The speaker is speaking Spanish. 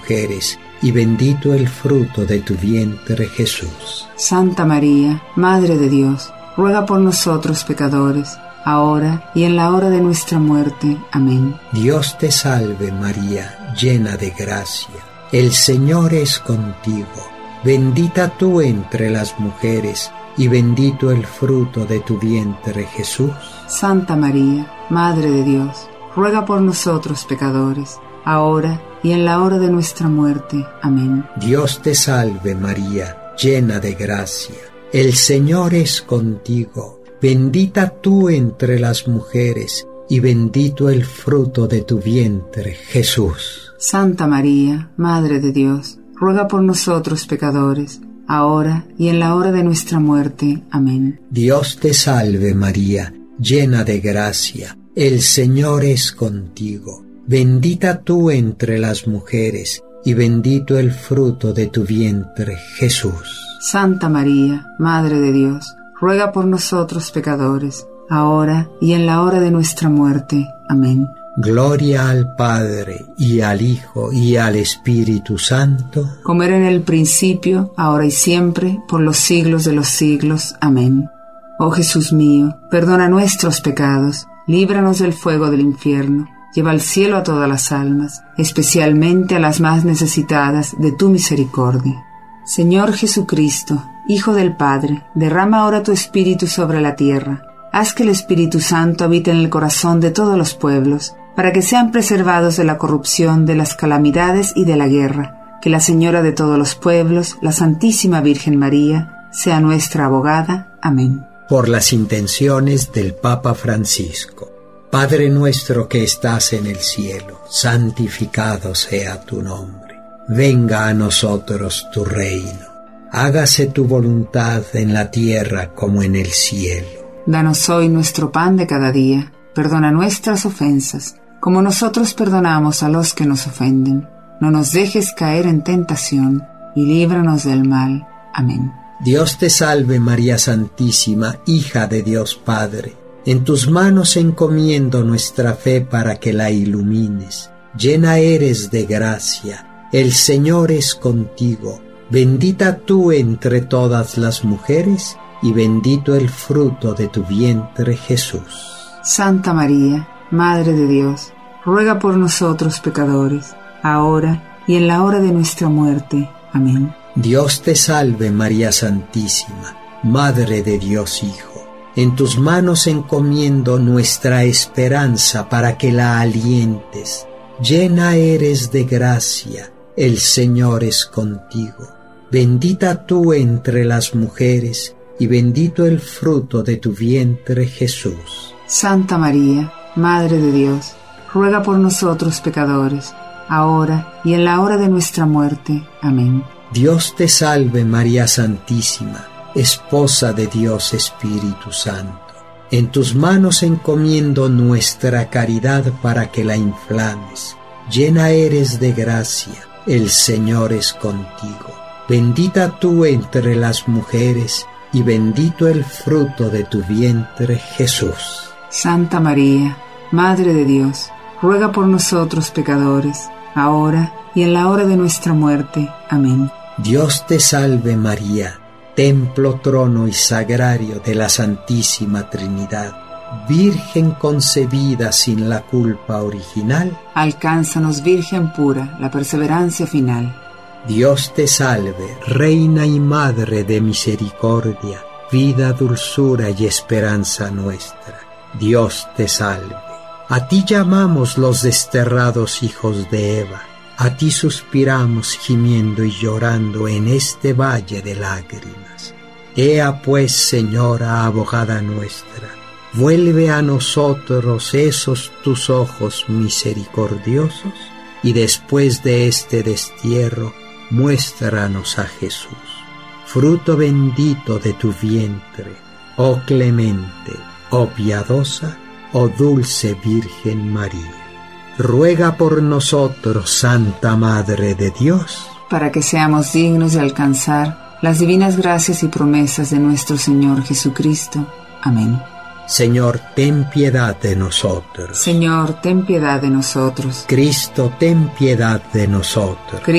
mujeres, y bendito el fruto de tu vientre, Jesús. Santa María, Madre de Dios, ruega por nosotros pecadores, ahora y en la hora de nuestra muerte. Amén. Dios te salve María, llena de gracia. El Señor es contigo. Bendita tú entre las mujeres, y bendito el fruto de tu vientre, Jesús. Santa María, Madre de Dios, ruega por nosotros pecadores, ahora y en la hora de nuestra muerte. Amén. Dios te salve María, llena de gracia. El Señor es contigo. Bendita tú entre las mujeres, y bendito el fruto de tu vientre, Jesús. Santa María, Madre de Dios, ruega por nosotros pecadores, ahora y en la hora de nuestra muerte. Amén. Dios te salve María, llena de gracia. El Señor es contigo. Bendita tú entre las mujeres, y bendito el fruto de tu vientre, Jesús. Santa María, Madre de Dios, ruega por nosotros pecadores, ahora y en la hora de nuestra muerte. Amén. Gloria al Padre, y al Hijo, y al Espíritu Santo, como era en el principio, ahora y siempre, por los siglos de los siglos. Amén. Oh Jesús mío, perdona nuestros pecados, líbranos del fuego del infierno, lleva al cielo a todas las almas, especialmente a las más necesitadas de tu misericordia. Señor Jesucristo, Hijo del Padre, derrama ahora tu Espíritu sobre la tierra. Haz que el Espíritu Santo habite en el corazón de todos los pueblos, para que sean preservados de la corrupción, de las calamidades y de la guerra. Que la Señora de todos los pueblos, la Santísima Virgen María, sea nuestra abogada. Amén. Por las intenciones del Papa Francisco. Padre nuestro que estás en el cielo, santificado sea tu nombre. Venga a nosotros tu reino. Hágase tu voluntad en la tierra como en el cielo. Danos hoy nuestro pan de cada día. Perdona nuestras ofensas, como nosotros perdonamos a los que nos ofenden. No nos dejes caer en tentación, y líbranos del mal. Amén. Dios te salve María Santísima, hija de Dios Padre. En tus manos encomiendo nuestra fe para que la ilumines. Llena eres de gracia, el Señor es contigo. Bendita tú entre todas las mujeres, y bendito el fruto de tu vientre, Jesús. Santa María, Madre de Dios, ruega por nosotros pecadores, ahora y en la hora de nuestra muerte. Amén. Dios te salve María Santísima, Madre de Dios Hijo. En tus manos encomiendo nuestra esperanza para que la alientes. Llena eres de gracia, el Señor es contigo. Bendita tú entre las mujeres, y bendito el fruto de tu vientre, Jesús. Santa María, Madre de Dios, ruega por nosotros pecadores, ahora y en la hora de nuestra muerte. Amén. Dios te salve María Santísima, Esposa de Dios Espíritu Santo. En tus manos encomiendo nuestra caridad para que la inflames. Llena eres de gracia, el Señor es contigo. Bendita tú entre las mujeres, y bendito el fruto de tu vientre, Jesús. Santa María, Madre de Dios, ruega por nosotros pecadores, ahora y en la hora de nuestra muerte. Amén. Dios te salve María, templo, trono y sagrario de la Santísima Trinidad, Virgen concebida sin la culpa original. Alcánzanos, Virgen pura, la perseverancia final. Dios te salve, Reina y Madre de misericordia, vida, dulzura y esperanza nuestra. Dios te salve. A ti llamamos los desterrados hijos de Eva, a ti suspiramos gimiendo y llorando en este valle de lágrimas. Ea pues, Señora, abogada nuestra, vuelve a nosotros esos tus ojos misericordiosos, y después de este destierro, muéstranos a Jesús, fruto bendito de tu vientre, oh clemente, oh piadosa, oh dulce Virgen María. Ruega por nosotros, Santa Madre de Dios, para que seamos dignos de alcanzar las divinas gracias y promesas de nuestro Señor Jesucristo. Amén. Señor, ten piedad de nosotros. Señor, ten piedad de nosotros. Cristo, ten piedad de nosotros.